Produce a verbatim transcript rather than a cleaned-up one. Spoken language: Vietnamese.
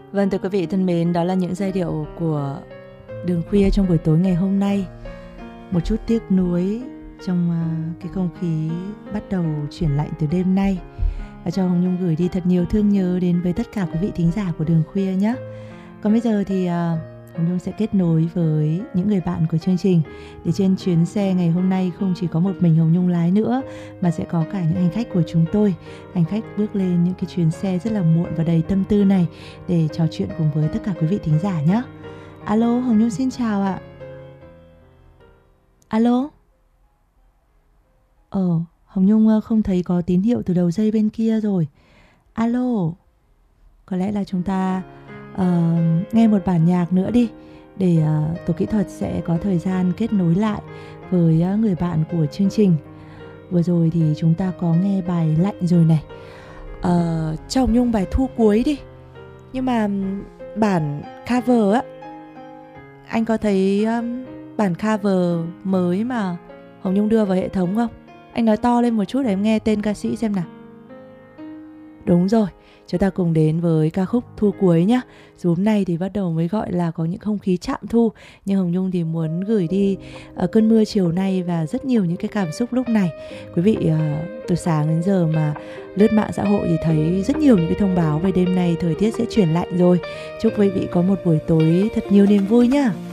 Vâng, thưa quý vị thân mến, đó là những giai điệu của Đường Khuya trong buổi tối ngày hôm nay. Một chút tiếc nuối trong uh, cái không khí bắt đầu chuyển lạnh từ đêm nay. Và cho Hồng Nhung gửi đi thật nhiều thương nhớ đến với tất cả quý vị thính giả của Đường Khuya nhé. Còn bây giờ thì uh, Hồng Nhung sẽ kết nối với những người bạn của chương trình, để trên chuyến xe ngày hôm nay không chỉ có một mình Hồng Nhung lái nữa, mà sẽ có cả những hành khách của chúng tôi. Hành khách bước lên những cái chuyến xe rất là muộn và đầy tâm tư này để trò chuyện cùng với tất cả quý vị thính giả nhé. Alo, Hồng Nhung xin chào ạ. Alo. Ờ, Hồng Nhung không thấy có tín hiệu từ đầu dây bên kia rồi. Alo. Có lẽ là chúng ta uh, nghe một bản nhạc nữa đi, để uh, tổ kỹ thuật sẽ có thời gian kết nối lại với uh, người bạn của chương trình. Vừa rồi thì chúng ta có nghe bài Lạnh rồi này. uh, Cho Hồng Nhung bài Thu Cuối đi. Nhưng mà bản cover á, anh có thấy um, bản cover mới mà Hồng Nhung đưa vào hệ thống không? Anh nói to lên một chút để em nghe tên ca sĩ xem nào. Đúng rồi, chúng ta cùng đến với ca khúc Thu Cuối nhé. Dù hôm nay thì bắt đầu mới gọi là có những không khí chạm thu, nhưng Hồng Nhung thì muốn gửi đi ở cơn mưa chiều nay và rất nhiều những cái cảm xúc lúc này. Quý vị uh, từ sáng đến giờ mà lướt mạng xã hội thì thấy rất nhiều những cái thông báo về đêm nay thời tiết sẽ chuyển lạnh rồi. Chúc quý vị có một buổi tối thật nhiều niềm vui nhá.